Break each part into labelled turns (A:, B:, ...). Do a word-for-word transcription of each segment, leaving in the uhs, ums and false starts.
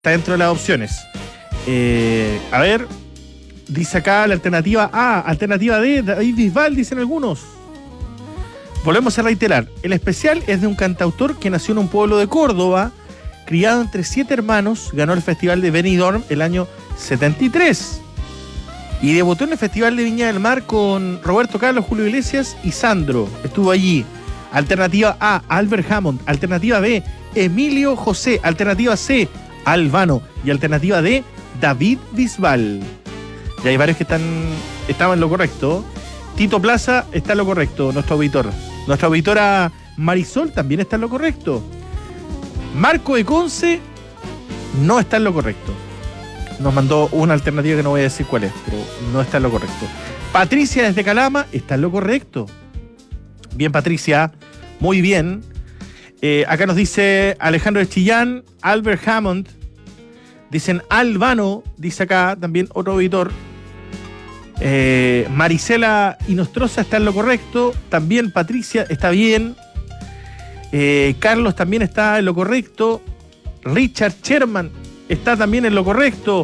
A: está dentro de las opciones. Eh, a ver, dice acá la alternativa A, alternativa D, David Bisbal, dicen algunos. Volvemos a reiterar, el especial es de un cantautor que nació en un pueblo de Córdoba, criado entre siete hermanos, ganó el Festival de Benidorm el año setenta y tres y debutó en el Festival de Viña del Mar con Roberto Carlos, Julio Iglesias y Sandro. Estuvo allí. Alternativa A, Albert Hammond. Alternativa B, Emilio José. Alternativa C, Albano. Y alternativa D, David Bisbal. Y hay varios que están estaban en lo correcto. Tito Plaza está en lo correcto, nuestro auditor. Nuestra auditora Marisol también está en lo correcto. Marco de Conce no está en lo correcto. Nos mandó una alternativa que no voy a decir cuál es, pero no está en lo correcto. Patricia desde Calama está en lo correcto. Bien, Patricia, muy bien. Eh, acá nos dice Alejandro de Chillán, Albert Hammond. Dicen Albano, dice acá también otro auditor. Eh, Marisela Inostroza está en lo correcto. También Patricia está bien. Eh, Carlos también está en lo correcto. Richard Sherman está también en lo correcto.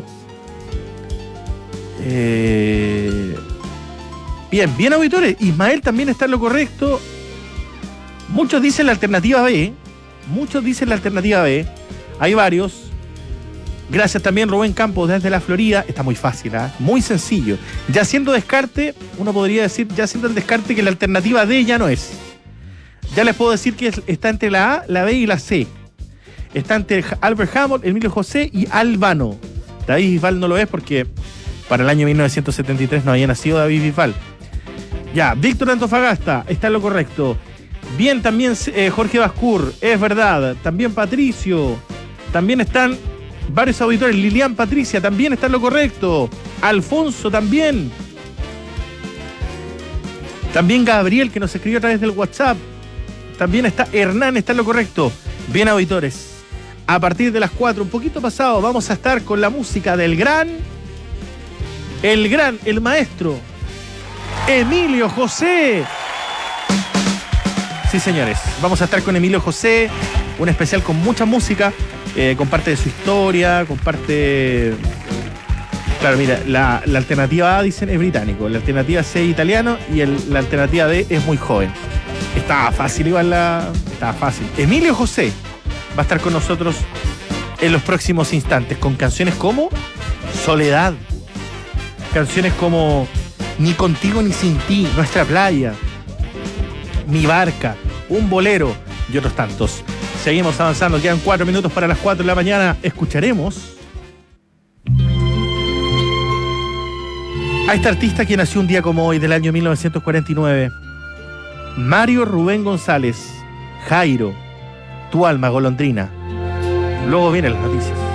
A: Eh, bien, bien auditores. Ismael también está en lo correcto. Muchos dicen la alternativa B. Muchos dicen la alternativa B. Hay varios. Gracias también Rubén Campos desde la Florida. Está muy fácil, ¿eh? Muy sencillo. Ya haciendo descarte, uno podría decir, ya haciendo el descarte, que la alternativa D ya no es. Ya les puedo decir que está entre la A, la B y la C. Está entre Albert Hammond, Emilio José y Albano. David Bisbal no lo es porque para el año mil novecientos setenta y tres no había nacido David Bisbal. Ya, Víctor Antofagasta está en lo correcto. Bien, también eh, Jorge Bascur, es verdad. También Patricio. También están varios auditores. Lilian Patricia también está en lo correcto. Alfonso también. También Gabriel, que nos escribió a través del WhatsApp. También está Hernán, está en lo correcto. Bien, auditores. A partir de las cuatro, un poquito pasado, vamos a estar con la música del gran, el gran, el maestro, Emilio José. Sí, señores, vamos a estar con Emilio José, un especial con mucha música, eh, con parte de su historia, con parte... Claro, mira, la, la alternativa A, dicen, es británico, la alternativa C es italiano y el, la alternativa D es muy joven. Estaba fácil igual la... Estaba fácil. Emilio José va a estar con nosotros en los próximos instantes con canciones como Soledad, canciones como Ni contigo ni sin ti, Nuestra playa, Mi barca, Un bolero y otros tantos. Seguimos avanzando, quedan cuatro minutos para las cuatro de la mañana. Escucharemos a este artista que nació un día como hoy del año mil novecientos cuarenta y nueve. Mario Rubén González, Jairo, Tu alma golondrina. Luego vienen las noticias.